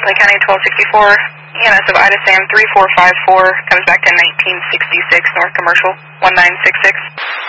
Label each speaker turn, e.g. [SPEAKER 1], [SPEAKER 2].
[SPEAKER 1] Franklin County 1264, EMS of Ida Sam 3454, comes back to 1966 North Commercial 1966.